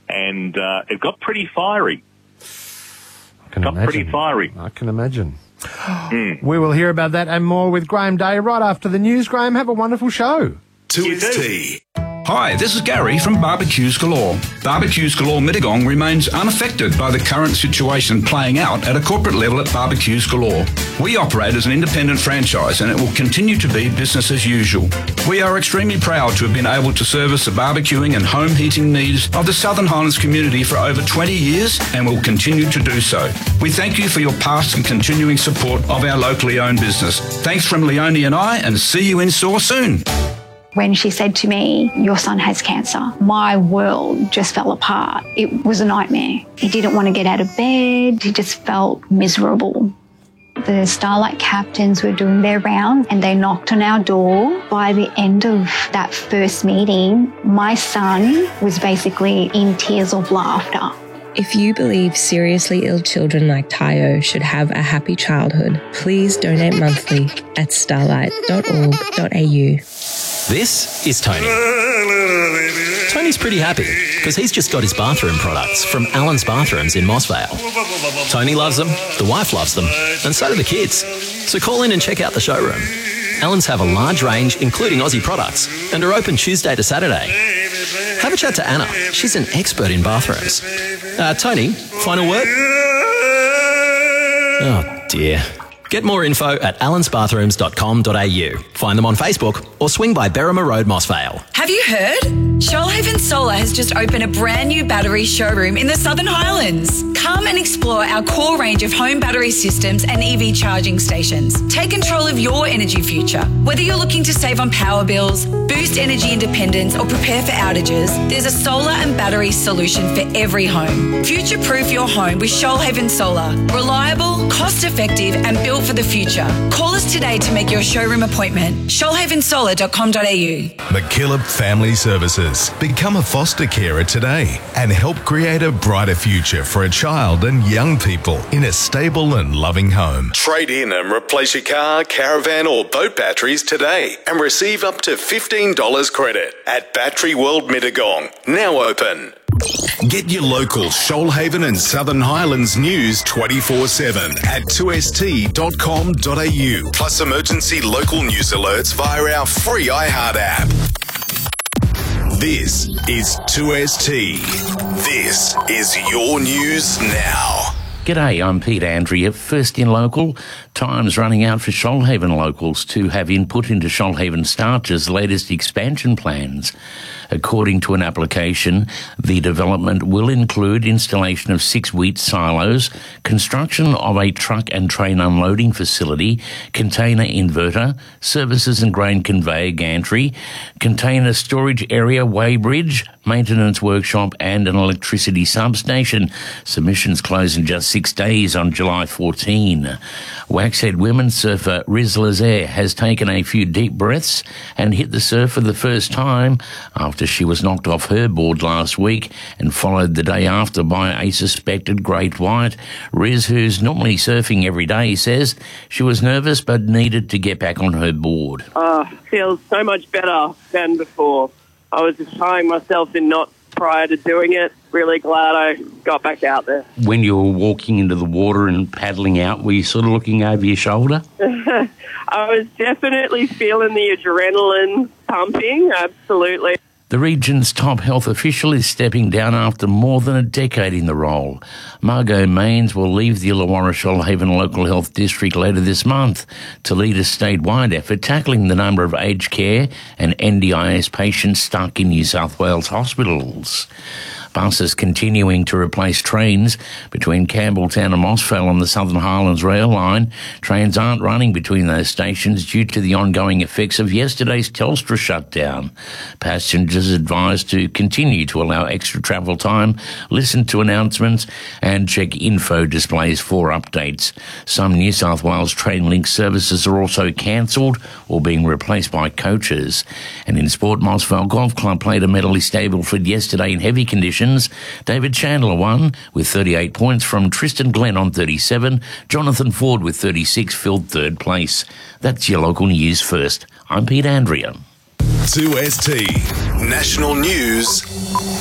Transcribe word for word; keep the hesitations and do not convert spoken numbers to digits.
and uh, it got pretty fiery. I can got imagine. pretty fiery. I can imagine. Mm. We will hear about that and more with Graham Day right after the news. Graham, have a wonderful show. two S T. Hi, this is Gary from Barbecues Galore. Barbecues Galore Mittagong remains unaffected by the current situation playing out at a corporate level at Barbecues Galore. We operate as an independent franchise and it will continue to be business as usual. We are extremely proud to have been able to service the barbecuing and home heating needs of the Southern Highlands community for over twenty years and will continue to do so. We thank you for your past and continuing support of our locally owned business. Thanks from Leonie and I, and see you in store soon. When she said to me, your son has cancer, my world just fell apart. It was a nightmare. He didn't want to get out of bed. He just felt miserable. The Starlight captains were doing their rounds and they knocked on our door. By the end of that first meeting, my son was basically in tears of laughter. If you believe seriously ill children like Tayo should have a happy childhood, please donate monthly at starlight dot org dot a u. This is Tony. Tony's pretty happy because he's just got his bathroom products from Allen's Bathrooms in Mossvale. Tony loves them, the wife loves them, and so do the kids. So call in and check out the showroom. Allen's have a large range, including Aussie products, and are open Tuesday to Saturday. Have a chat to Anna. She's an expert in bathrooms. Uh, Tony, final word? Oh, dear. Get more info at allens bathrooms dot com dot a u. Find them on Facebook or swing by Berrima Road, Mossvale. Have you heard? Shoalhaven Solar has just opened a brand new battery showroom in the Southern Highlands. Come and explore our core range of home battery systems and E V charging stations. Take control of your energy future. Whether you're looking to save on power bills, boost energy independence, or prepare for outages, there's a solar and battery solution for every home. Future-proof your home with Shoalhaven Solar. Reliable, cost-effective, and built for the future. Call us today to make your showroom appointment. shoalhaven solar dot com dot a u. McKillop Family Services. Become a foster carer today and help create a brighter future for a child and young people in a stable and loving home. Trade in and replace your car, caravan or boat batteries today and receive up to fifteen dollars credit at Battery World Mittagong. Now open. Get your local Shoalhaven and Southern Highlands news twenty-four seven at two s t dot com dot a u. Plus emergency local news alerts via our free iHeart app. This is two S T. This is your news now. G'day, I'm Pete Andrea. First in local, time's running out for Shoalhaven locals to have input into Shoalhaven Starch's latest expansion plans. According to an application, the development will include installation of six wheat silos, construction of a truck and train unloading facility, container inverter, services and grain conveyor gantry, container storage area weighbridge, maintenance workshop and an electricity substation. Submissions close in just six days on July fourteenth. Waxhead women's surfer Riz Lazaire has taken a few deep breaths and hit the surf for the first time after she was knocked off her board last week and followed the day after by a suspected great white. Riz, who's normally surfing every day, says she was nervous but needed to get back on her board. Oh, feels so much better than before. I was just tying myself in knots prior to doing it. Really glad I got back out there. When you were walking into the water and paddling out, were you sort of looking over your shoulder? I was definitely feeling the adrenaline pumping, absolutely. The region's top health official is stepping down after more than a decade in the role. Margot Mains will leave the Illawarra Shoalhaven Local Health District later this month to lead a statewide effort tackling the number of aged care and N D I S patients stuck in New South Wales hospitals. Buses continuing to replace trains between Campbelltown and Mossvale on the Southern Highlands rail line. Trains aren't running between those stations due to the ongoing effects of yesterday's Telstra shutdown. Passengers advised to continue to allow extra travel time, listen to announcements and check info displays for updates. Some New South Wales Trainlink services are also cancelled or being replaced by coaches. And in sport, Mossvale Golf Club played a medley Stableford yesterday in heavy conditions. David Chandler won with thirty-eight points from Tristan Glenn on thirty-seven. Jonathan Ford with thirty-six filled third place. That's your local news first. I'm Pete Andrea. two S T National News.